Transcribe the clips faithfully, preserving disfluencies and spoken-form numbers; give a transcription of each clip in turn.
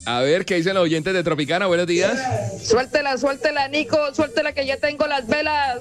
A ver, ¿qué dicen los oyentes de Tropicana? Buenos días. Suéltela, suéltela, Nico, suéltela que ya tengo las velas.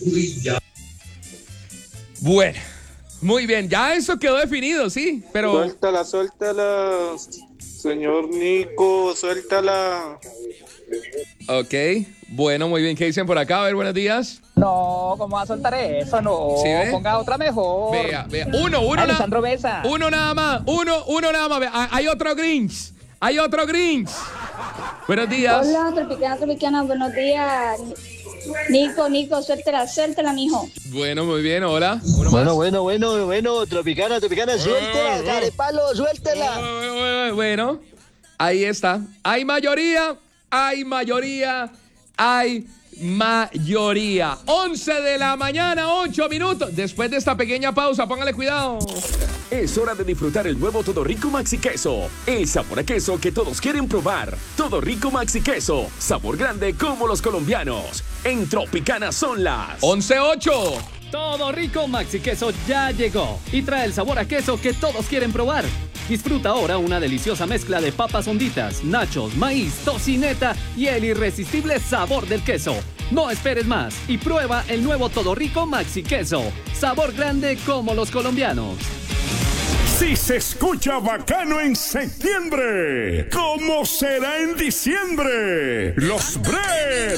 Bueno, muy bien, ya eso quedó definido, sí, pero... Suéltala, suéltala, señor Nico, suéltala. Ok, bueno, muy bien, ¿qué dicen por acá? A ver, buenos días. No, ¿cómo va a soltar eso? No, ¿Sí ve? ponga otra mejor. Vea, vea, uno, uno, Alessandro na- Besa. uno nada más, uno, uno nada más, vea, hay- hay otro Grinch, hay otro Grinch. Buenos días. Hola, Tropicana, Tropicana, buenos días. Nico, Nico, suéltela, suéltela, mijo. Bueno, muy bien, hola. Uno Bueno, más. bueno, bueno, bueno, Tropicana, Tropicana, suéltela, carepalo, suéltela. Bueno, ahí está. Hay mayoría, hay mayoría, hay mayoría. once de la mañana, ocho minutos. Después de esta pequeña pausa, póngale cuidado. Es hora de disfrutar el nuevo Todo Rico Maxi Queso. El sabor a queso que todos quieren probar. Todo Rico Maxi Queso. Sabor grande como los colombianos. En Tropicana son las once ocho. Todo Rico Maxi Queso ya llegó y trae el sabor a queso que todos quieren probar. Disfruta ahora una deliciosa mezcla de papas honditas, nachos, maíz, tocineta y el irresistible sabor del queso. No esperes más y prueba el nuevo Todo Rico Maxi Queso. Sabor grande como los colombianos. Si se escucha bacano en septiembre, ¿cómo será en diciembre? Los Bread